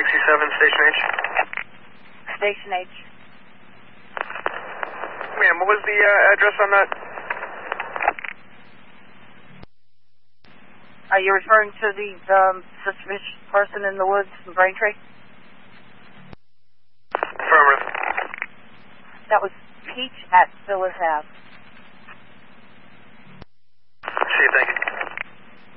67, Station H. Station H. Ma'am, what was the address on that? Are you referring to the suspicious person in the woods in Braintree? Affirmative. That was Peach at Phyllis Ave. See you, thank you.